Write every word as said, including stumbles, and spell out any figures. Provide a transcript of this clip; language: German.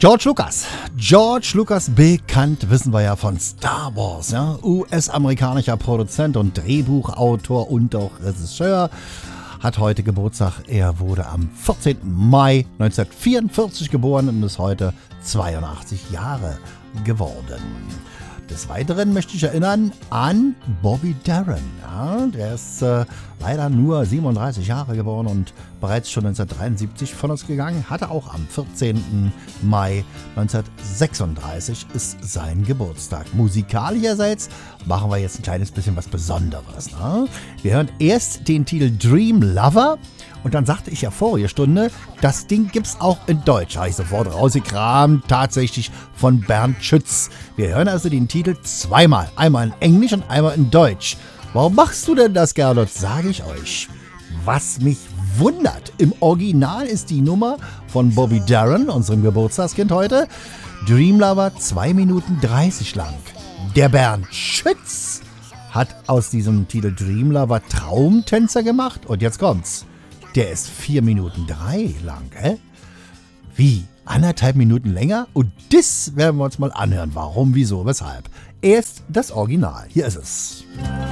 George Lucas. George Lucas, bekannt, wissen wir ja von Star Wars. Ja? U S-amerikanischer Produzent und Drehbuchautor und auch Regisseur. Hat heute Geburtstag. Er wurde am vierzehnten Mai neunzehnhundertvierundvierzig geboren und ist heute zweiundachtzig Jahre geworden. Des Weiteren möchte ich erinnern an Bobby Darin. Ja, der ist äh, leider nur siebenunddreißig Jahre geworden und bereits schon neunzehnhundertdreiundsiebzig von uns gegangen. Hatte auch am vierzehnten Mai neunzehnhundertsechsunddreißig ist sein Geburtstag. Musikalischerseits machen wir jetzt ein kleines bisschen was Besonderes. Ne? Wir hören erst den Titel Dream Lover. Und dann sagte ich ja vorige Stunde, das Ding gibt's auch in Deutsch. Habe ich sofort rausgekramt, tatsächlich von Bernd Schütz. Wir hören also den Titel zweimal. Einmal in Englisch und einmal in Deutsch. Warum machst du denn das, Gernot? Sage ich euch. Was mich wundert, im Original ist die Nummer von Bobby Darin, unserem Geburtstagskind heute, Dream Lover zwei Minuten dreißig lang. Der Bernd Schütz hat aus diesem Titel Dream Lover Traumtänzer gemacht. Und jetzt kommt's. Der ist vier Minuten drei lang, hä? Wie? Anderthalb Minuten länger? Und das werden wir uns mal anhören. Warum, wieso, weshalb? Erst das Original. Hier ist es.